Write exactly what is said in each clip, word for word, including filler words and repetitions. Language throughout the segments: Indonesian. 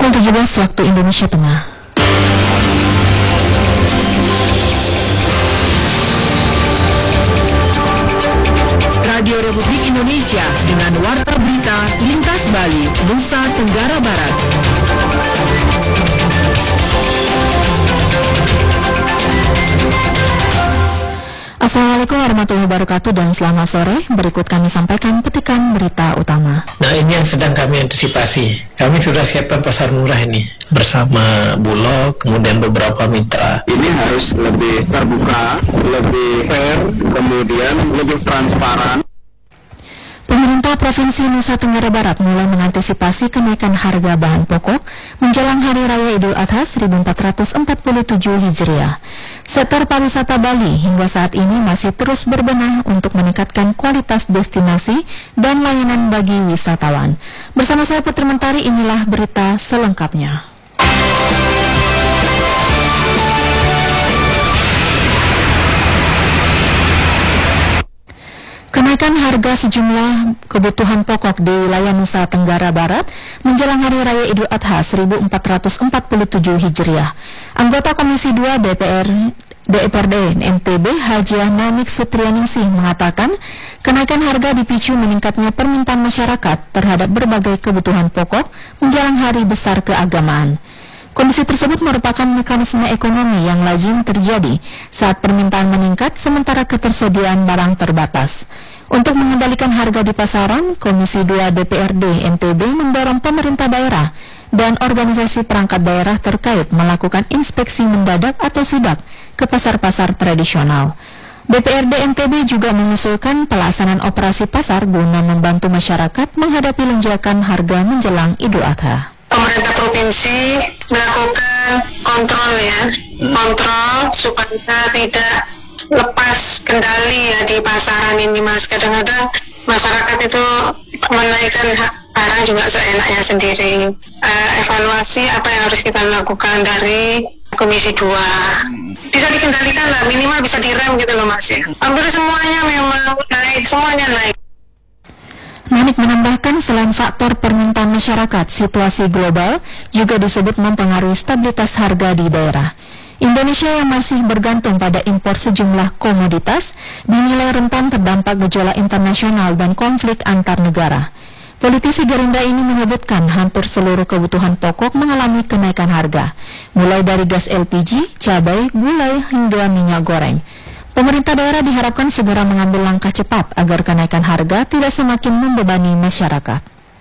Pukul tujuh belas waktu Indonesia Tengah. Radio Republik Indonesia dengan Warta Berita Lintas Bali, Nusa Tenggara Barat. Assalamualaikum warahmatullahi wabarakatuh dan selamat sore. Berikut kami sampaikan petikan berita utama. Nah, ini yang sedang kami antisipasi. Kami sudah siapkan pasar murah ini bersama Bulog, kemudian beberapa mitra. Ini harus lebih terbuka, lebih fair, kemudian lebih transparan. Pemerintah Provinsi Nusa Tenggara Barat mulai mengantisipasi kenaikan harga bahan pokok menjelang Hari Raya Idul Adha seribu empat ratus empat puluh tujuh Hijriah. Sektor pariwisata Bali hingga saat ini masih terus berbenah untuk meningkatkan kualitas destinasi dan layanan bagi wisatawan. Bersama saya Putri Mentari, inilah berita selengkapnya. Kenaikan harga sejumlah kebutuhan pokok di wilayah Nusa Tenggara Barat menjelang Hari Raya Idul Adha seribu empat ratus empat puluh tujuh Hijriah. Anggota Komisi dua D P R D P R D N T B Hajiah Nanik Sutrianingsih mengatakan kenaikan harga dipicu meningkatnya permintaan masyarakat terhadap berbagai kebutuhan pokok menjelang hari besar keagamaan. Kondisi tersebut merupakan mekanisme ekonomi yang lazim terjadi saat permintaan meningkat sementara ketersediaan barang terbatas. Untuk mengendalikan harga di pasaran, Komisi dua D P R D N T B mendorong pemerintah daerah dan organisasi perangkat daerah terkait melakukan inspeksi mendadak atau sidak ke pasar-pasar tradisional. D P R D N T B juga mengusulkan pelaksanaan operasi pasar guna membantu masyarakat menghadapi lonjakan harga menjelang Idul Adha. Pemerintah provinsi melakukan kontrol ya, kontrol supaya tidak lepas kendali ya di pasaran ini mas. Kadang-kadang masyarakat itu menaikkan barang juga seenaknya sendiri. Uh, evaluasi apa yang harus kita lakukan dari Komisi dua bisa dikendalikan lah, minimal bisa direm gitu loh mas ya. Hampir semuanya memang naik, semuanya naik. Nanik menambahkan selain faktor permintaan masyarakat, situasi global juga disebut mempengaruhi stabilitas harga di daerah. Indonesia yang masih bergantung pada impor sejumlah komoditas dinilai rentan terdampak gejolak internasional dan konflik antar negara. Politisi Gerindra ini menyebutkan hampir seluruh kebutuhan pokok mengalami kenaikan harga, mulai dari gas L P G, cabai, gulai, hingga minyak goreng. Pemerintah daerah diharapkan segera mengambil langkah cepat agar kenaikan harga tidak semakin membebani masyarakat.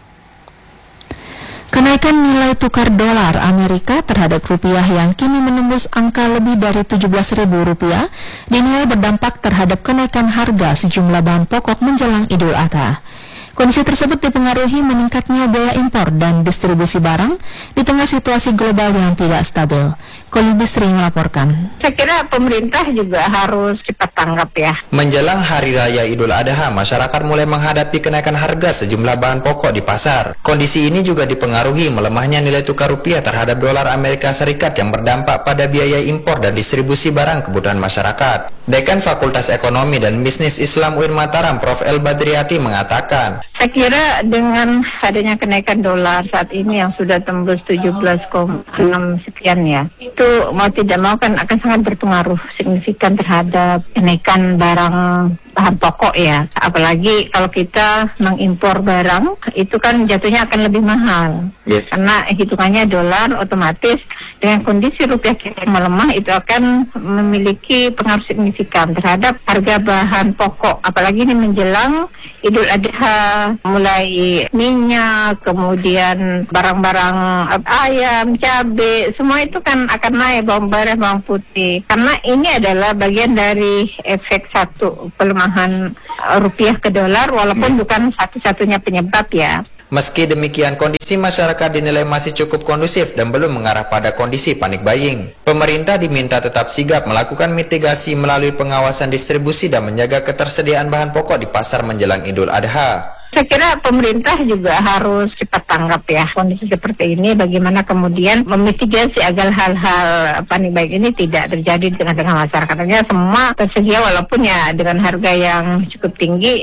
Kenaikan nilai tukar dolar Amerika terhadap rupiah yang kini menembus angka lebih dari tujuh belas ribu rupiah dinilai berdampak terhadap kenaikan harga sejumlah bahan pokok menjelang Idul Adha. Kondisi tersebut dipengaruhi meningkatnya biaya impor dan distribusi barang di tengah situasi global yang tidak stabil. Kolibri sering melaporkan. Saya kira pemerintah juga harus cepat tanggap ya. Menjelang Hari Raya Idul Adha, masyarakat mulai menghadapi kenaikan harga sejumlah bahan pokok di pasar. Kondisi ini juga dipengaruhi melemahnya nilai tukar rupiah terhadap dolar Amerika Serikat yang berdampak pada biaya impor dan distribusi barang kebutuhan masyarakat. Dekan Fakultas Ekonomi dan Bisnis Islam U I N Mataram, Profesor El Badriati mengatakan, saya kira dengan adanya kenaikan dolar saat ini yang sudah tembus tujuh belas koma enam sekian ya, itu mau tidak mau kan akan sangat berpengaruh signifikan terhadap kenaikan barang bahan pokok ya. Apalagi kalau kita mengimpor barang, itu kan jatuhnya akan lebih mahal. Yes. Karena hitungannya dolar, otomatis dengan kondisi rupiah kita yang melemah itu akan memiliki pengaruh signifikan terhadap harga bahan pokok. Apalagi ini menjelang Idul Adha, mulai minyak, kemudian barang-barang ayam, cabai, semua itu kan akan naik, bawang merah, bawang putih. Karena ini adalah bagian dari efek satu pelemahan rupiah ke dolar, walaupun bukan satu-satunya penyebab ya. Meski demikian, kondisi masyarakat dinilai masih cukup kondusif dan belum mengarah pada kondisi panik buying. Pemerintah diminta tetap sigap melakukan mitigasi melalui pengawasan distribusi dan menjaga ketersediaan bahan pokok di pasar menjelang Idul Adha. Saya kira pemerintah juga harus cepat tanggap ya kondisi seperti ini, bagaimana kemudian memitigasi agar hal-hal panik buying ini tidak terjadi di tengah-tengah masyarakat. Artinya semua tersedia walaupun ya dengan harga yang cukup tinggi,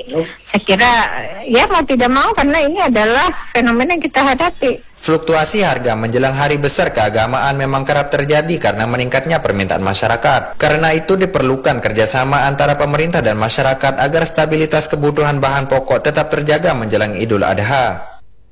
Saya kira ya mau tidak mau karena ini adalah fenomena yang kita hadapi. Fluktuasi harga menjelang hari besar keagamaan memang kerap terjadi karena meningkatnya permintaan masyarakat. Karena itu diperlukan kerjasama antara pemerintah dan masyarakat agar stabilitas kebutuhan bahan pokok tetap terjaga menjelang Idul Adha.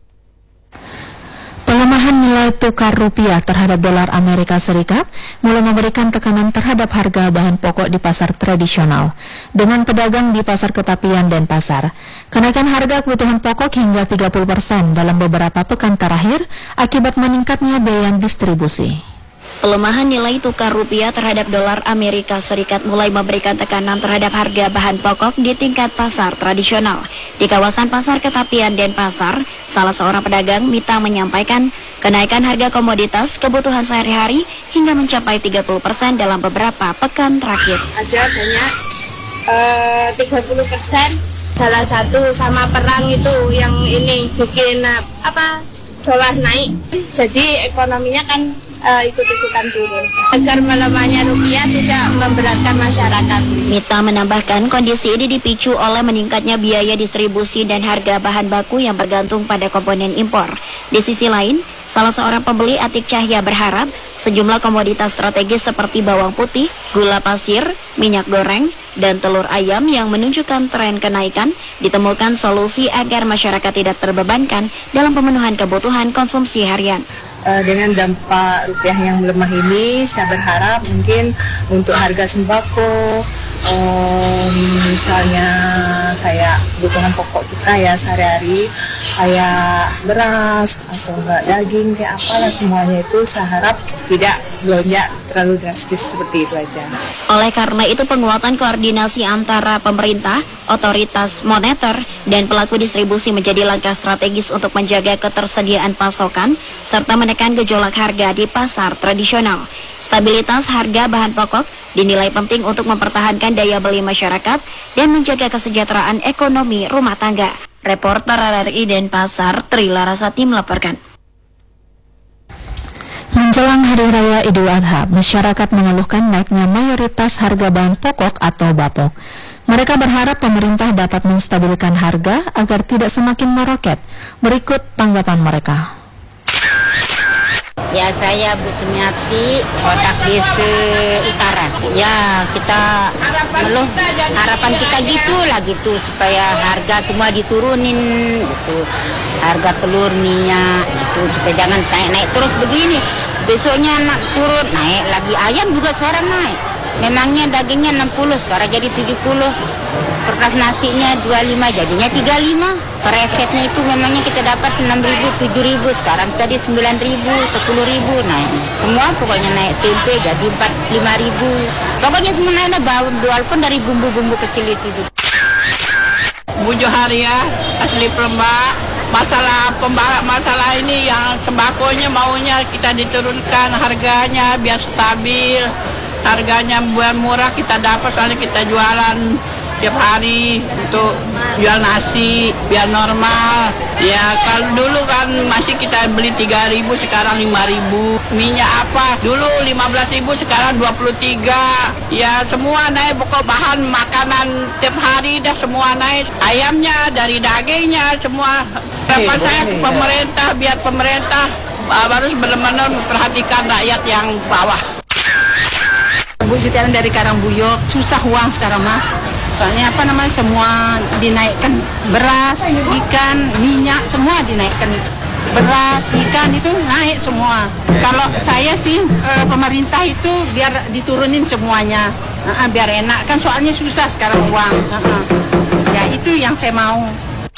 Pelemahan nilai tukar rupiah terhadap dolar Amerika Serikat mulai memberikan tekanan terhadap harga bahan pokok di pasar tradisional. Dengan pedagang di pasar Ketapian dan pasar, kenaikan harga kebutuhan pokok hingga tiga puluh persen dalam beberapa pekan terakhir akibat meningkatnya biaya distribusi. Pelemahan nilai tukar rupiah terhadap dolar Amerika Serikat mulai memberikan tekanan terhadap harga bahan pokok di tingkat pasar tradisional. Di kawasan pasar Ketapian Denpasar, salah seorang pedagang Mita menyampaikan kenaikan harga komoditas kebutuhan sehari-hari hingga mencapai tiga puluh persen dalam beberapa pekan terakhir. Ada banyak uh, tiga puluh persen, salah satu sama perang itu yang ini bikin uh, apa solar naik, jadi ekonominya kan Uh, ikut-ikutan turun agar melemahnya rupiah tidak memberatkan masyarakat. Mita menambahkan kondisi ini dipicu oleh meningkatnya biaya distribusi dan harga bahan baku yang bergantung pada komponen impor. Di sisi lain, salah seorang pembeli Atik Cahya berharap sejumlah komoditas strategis seperti bawang putih, gula pasir, minyak goreng, dan telur ayam yang menunjukkan tren kenaikan ditemukan solusi agar masyarakat tidak terbebankan dalam pemenuhan kebutuhan konsumsi harian. Uh, dengan dampak rupiah yang melemah ini, saya berharap mungkin untuk harga sembako, um, misalnya kayak kebutuhan pokok kita ya sehari-hari, kayak beras atau enggak daging, kayak apalah semuanya itu saya harap tidak melonjak terlalu drastis seperti itu aja. Oleh karena itu penguatan koordinasi antara pemerintah, otoritas moneter, dan pelaku distribusi menjadi langkah strategis untuk menjaga ketersediaan pasokan serta menekan gejolak harga di pasar tradisional. Stabilitas harga bahan pokok dinilai penting untuk mempertahankan daya beli masyarakat dan menjaga kesejahteraan ekonomi rumah tangga. Reporter R R I Denpasar, Tri Larasati melaporkan. Menjelang Hari Raya Idul Adha, masyarakat mengeluhkan naiknya mayoritas harga bahan pokok atau bapok. Mereka berharap pemerintah dapat menstabilkan harga agar tidak semakin meroket. Berikut tanggapan mereka. Ya, saya Bu Sumiati, Otak Desa Utara. Ya, kita ngeluh, harapan kita gitu lah gitu, supaya harga semua diturunin gitu. Harga telur, minyak gitu, supaya jangan naik-naik terus begini. Besoknya nak turun, naik lagi. Ayam juga sekarang naik. Memangnya dagingnya enam puluh, sekarang jadi tujuh puluh. Kertas nasinya dua puluh lima, jadinya tiga puluh lima. Keresetnya itu memangnya kita dapat enam ribu, tujuh ribu, sekarang tadi sembilan ribu, sepuluh ribu naik. Semua pokoknya naik. Tempe jadi empat puluh lima ribu. Pokoknya semua naik, walaupun dari bumbu-bumbu kecil itu. Bu Joharia, asli Pelembak. Masalah pembahas masalah ini yang sembakonya maunya kita diturunkan harganya biar stabil. Harganya buat murah kita dapat, soalnya kita jualan tiap hari untuk jual nasi biar normal. Ya kalau dulu kan masih kita beli tiga ribu, sekarang lima ribu. Minyak apa? Dulu lima belas ribu, sekarang dua puluh tiga. Ya semua naik, pokok bahan makanan tiap hari dah semua naik. Ayamnya dari dagingnya semua. Harapan saya ke pemerintah, biar pemerintah harus benar-benar memperhatikan rakyat yang bawah. Bu sekarang dari Karangbuyok, susah uang sekarang Mas. Soalnya apa namanya, semua dinaikkan, beras, ikan, minyak, semua dinaikkan. Beras, ikan itu naik semua. Kalau saya sih e, pemerintah itu biar diturunin semuanya, e, biar enak kan, soalnya susah sekarang uang. E, e. Ya itu yang saya mau.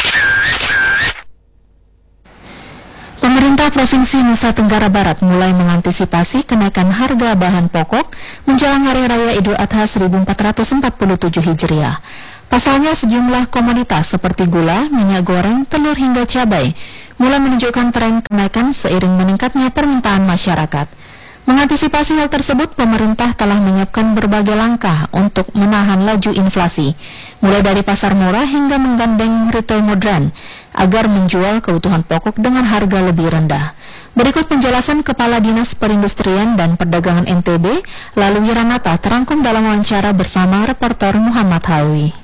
Pemerintah Provinsi Nusa Tenggara Barat mulai mengantisipasi kenaikan harga bahan pokok menjelang Hari Raya Idul Adha seribu empat ratus empat puluh tujuh Hijriah. Pasalnya sejumlah komoditas seperti gula, minyak goreng, telur hingga cabai mulai menunjukkan tren kenaikan seiring meningkatnya permintaan masyarakat. Mengantisipasi hal tersebut, pemerintah telah menyiapkan berbagai langkah untuk menahan laju inflasi, mulai dari pasar murah hingga menggandeng retail modern, agar menjual kebutuhan pokok dengan harga lebih rendah. Berikut penjelasan Kepala Dinas Perindustrian dan Perdagangan N T B, Lalu Wiranata, terangkum dalam wawancara bersama reporter Muhammad Halwi.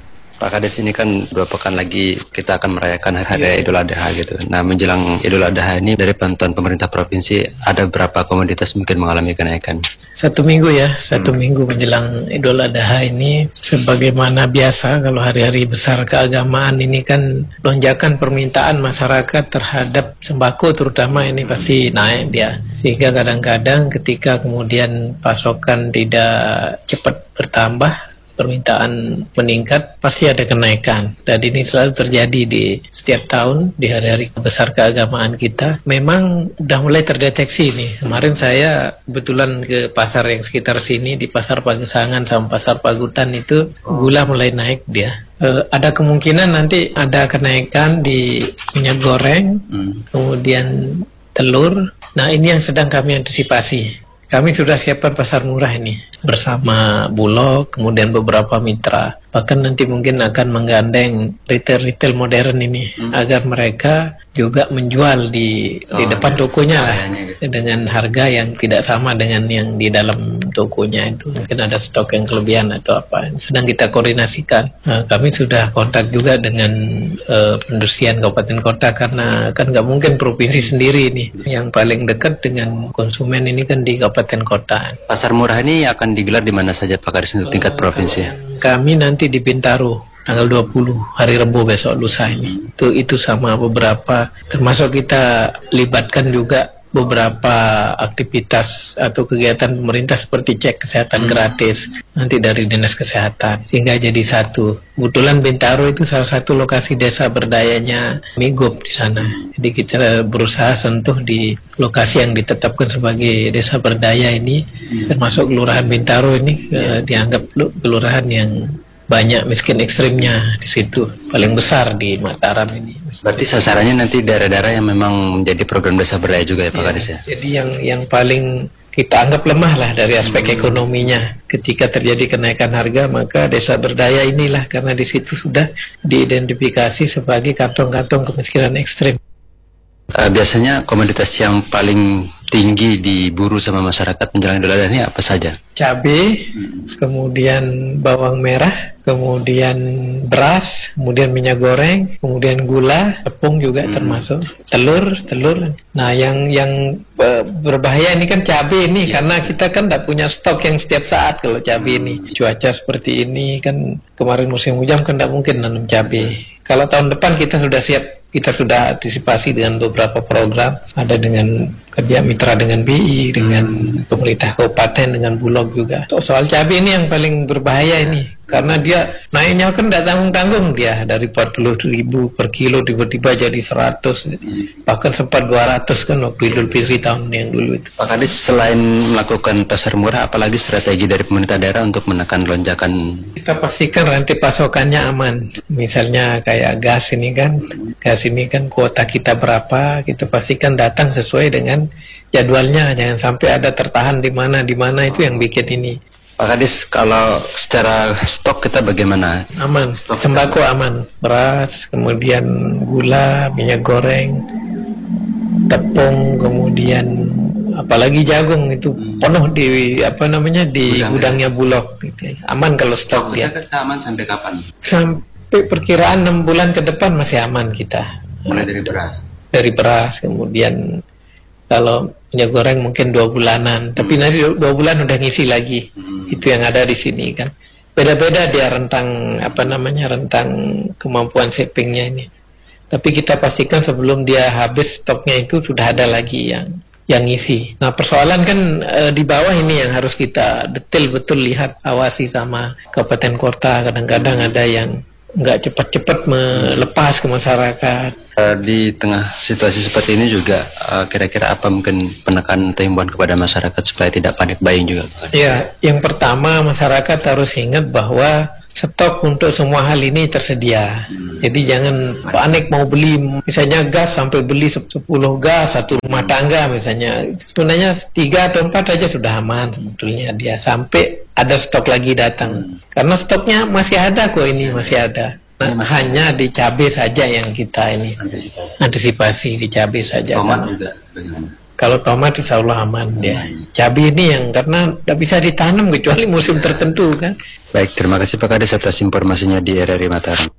Pak Kades, ini kan dua pekan lagi kita akan merayakan Hari Raya Idul Adha gitu. Nah, menjelang Idul Adha ini dari pantauan pemerintah provinsi ada berapa komoditas mungkin mengalami kenaikan? Satu minggu ya, satu hmm. minggu menjelang Idul Adha ini, sebagaimana biasa kalau hari-hari besar keagamaan ini kan lonjakan permintaan masyarakat terhadap sembako terutama ini pasti naik dia. Sehingga kadang-kadang ketika kemudian pasokan tidak cepat bertambah, permintaan meningkat, pasti ada kenaikan. Dan ini selalu terjadi di setiap tahun, di hari-hari besar keagamaan kita. Memang udah mulai terdeteksi nih. Kemarin saya kebetulan ke pasar yang sekitar sini, di pasar Pagesangan sama pasar Pagutan itu, gula mulai naik dia. E, ada kemungkinan nanti ada kenaikan di minyak goreng, hmm. kemudian telur. Nah, ini yang sedang kami antisipasi. Kami sudah siapkan pasar murah ini bersama Bulog, kemudian beberapa mitra. Bahkan nanti mungkin akan menggandeng retail-retail modern ini hmm. agar mereka juga menjual di, oh, di depan tokonya lah gitu. Dengan harga yang tidak sama dengan yang di dalam tokonya itu. Mungkin ada stok yang kelebihan atau apa. Sedang kita koordinasikan. Nah, kami sudah kontak juga dengan uh, pendustrian kabupaten kota karena kan nggak mungkin provinsi sendiri ini. Yang paling dekat dengan konsumen ini kan di kabupaten kota. Pasar murah ini akan digelar di mana saja Pak Kades untuk tingkat uh, provinsi? Kami nanti di Bintaro tanggal dua puluh hari Rebo besok lusa ini. Itu itu sama beberapa, termasuk kita libatkan juga beberapa aktivitas atau kegiatan pemerintah seperti cek kesehatan hmm. gratis nanti dari Dinas Kesehatan sehingga jadi satu. Kebetulan Bintaro itu salah satu lokasi desa berdayanya Migop di sana. Jadi kita berusaha sentuh di lokasi yang ditetapkan sebagai desa berdaya ini, hmm. termasuk Kelurahan Bintaro ini yeah. uh, dianggap kelurahan yang banyak miskin ekstrimnya di situ, paling besar di Mataram ini. Berarti sasarannya nanti daerah-daerah yang memang menjadi program desa berdaya juga ya Pak Kades ya? Jadi yang yang paling kita anggap lemah lah dari aspek hmm. ekonominya. Ketika terjadi kenaikan harga, maka desa berdaya inilah karena di situ sudah diidentifikasi sebagai kantong-kantong kemiskinan ekstrim. Uh, biasanya komoditas yang paling tinggi diburu sama masyarakat menjelang Idul Adha ini apa saja? Cabai, hmm. kemudian bawang merah, kemudian beras, kemudian minyak goreng, kemudian gula, tepung juga hmm. termasuk, telur, telur. Nah, yang yang uh, berbahaya ini kan cabai ini ya. Karena kita kan tidak punya stok yang setiap saat kalau cabai ini. Cuaca seperti ini kan kemarin musim hujan kan tidak mungkin nanam cabai. Kalau tahun depan kita sudah siap. Kita sudah antisipasi dengan beberapa program, ada dengan kerja mitra dengan B I, dengan pemerintah kabupaten, dengan Bulog juga. Soal cabai ini yang paling berbahaya ini, karena dia naiknya kan tidak tanggung-tanggung dia, dari empat puluh ribu per kilo tiba-tiba jadi seratus, bahkan sempat dua ratus kan waktu Idul Fitri tahun yang dulu itu. Pak Kades, selain melakukan pasar murah, apalagi strategi dari pemerintah daerah untuk menekan lonjakan? Kita pastikan rantai pasokannya aman, misalnya kayak gas ini kan, gas ini kan kuota kita berapa, kita pastikan datang sesuai dengan jadwalnya, jangan sampai ada tertahan di mana di mana itu yang bikin ini. Pak Kades, kalau secara stok kita bagaimana? Aman, stok sembako kita aman, beras, kemudian gula, minyak goreng, tepung, kemudian apalagi jagung itu hmm. penuh di apa namanya di gudangnya, gudangnya Bulog. Gitu. Aman kalau stok, stok dia. Kita aman sampai kapan? Sampai perkiraan enam bulan ke depan masih aman kita. Mulai dari beras. Dari beras, kemudian kalau minyak goreng mungkin dua bulanan, hmm. tapi nanti dua bulan udah ngisi lagi. Hmm. Itu yang ada di sini kan. Beda-beda dia rentang apa namanya rentang kemampuan shippingnya ini. Tapi kita pastikan sebelum dia habis stoknya itu sudah ada lagi yang yang ngisi. Nah, persoalan kan e, di bawah ini yang harus kita detail betul lihat, awasi sama kabupaten kota. Kadang-kadang ada yang nggak cepat-cepat melepas ke masyarakat. Uh, di tengah situasi seperti ini juga uh, kira-kira apa mungkin penekanan atau himbauan kepada masyarakat supaya tidak panik buying juga? Ya, yang pertama masyarakat harus ingat bahwa stok untuk semua hal ini tersedia. Hmm. Jadi jangan panik mau beli misalnya gas sampai beli sepuluh gas satu rumah tangga misalnya. Sebenarnya tiga atau empat aja sudah aman sebetulnya dia sampai ada stok lagi datang. Hmm. Karena stoknya masih ada kok ini masih ada. Nah, masih hanya ada. Di cabai saja yang kita ini antisipasi, antisipasi di cabai saja. Tomat kan juga bagaimana? Kalau tomat insya Allah aman ya. Cabai ini yang karena tidak bisa ditanam kecuali musim tertentu kan. Baik, terima kasih Pak Kades atas informasinya di R R I Mataram.